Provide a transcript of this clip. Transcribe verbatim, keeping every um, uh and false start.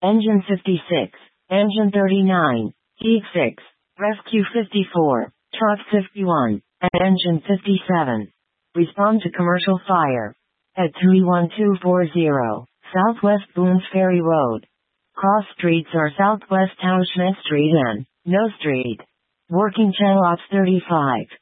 Engine fifty-six, Engine thirty-nine, Heat six, Rescue fifty-four, Truck fifty-one, and Engine fifty-seven. Respond to commercial fire. At three one two four zero, Southwest Boones Ferry Road. Cross streets are Southwest Tauschmidt Street and No Street. Working Channel Ops thirty-five.